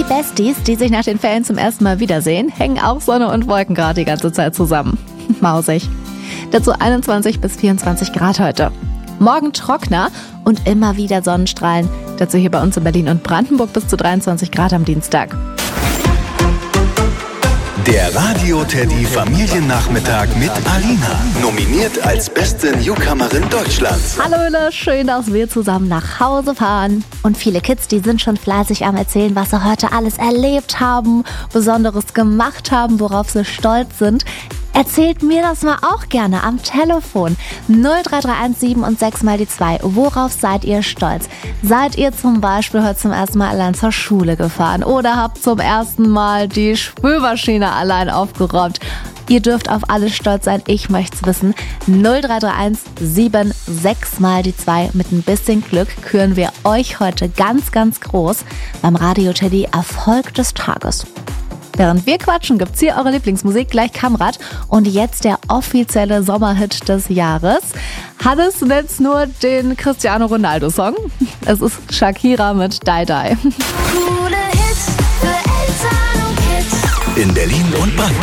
Wie Besties, die sich nach den Ferien zum ersten Mal wiedersehen, hängen auch Sonne und Wolken gerade die ganze Zeit zusammen. Mausig. Dazu 21 bis 24 Grad heute. Morgen trockener und immer wieder Sonnenstrahlen. Dazu hier bei uns in Berlin und Brandenburg bis zu 23 Grad am Dienstag. Der Radio-Teddy Familiennachmittag mit Alina. Nominiert als beste Newcomerin Deutschlands. Hallo Hülle, schön, dass wir zusammen nach Hause fahren. Und viele Kids, die sind schon fleißig am Erzählen, was sie heute alles erlebt haben, Besonderes gemacht haben, worauf sie stolz sind. Erzählt mir das mal auch gerne am Telefon. 03317 und 6 mal die 2. Worauf seid ihr stolz? Seid ihr zum Beispiel heute zum ersten Mal allein zur Schule gefahren oder habt zum ersten Mal die Spülmaschine allein aufgeräumt? Ihr dürft auf alles stolz sein, ich möchte es wissen. 03317 6 mal die 2. Mit ein bisschen Glück küren wir euch heute ganz, ganz groß beim Radio-Teddy Erfolg des Tages. Während wir quatschen, gibt's hier eure Lieblingsmusik, gleich Kamrat. Und jetzt der offizielle Sommerhit des Jahres. Hannes nennt's nur den Cristiano Ronaldo-Song. Es ist Shakira mit Die Die. Coole Hits für Eltern und Kids. In Berlin und Brandenburg.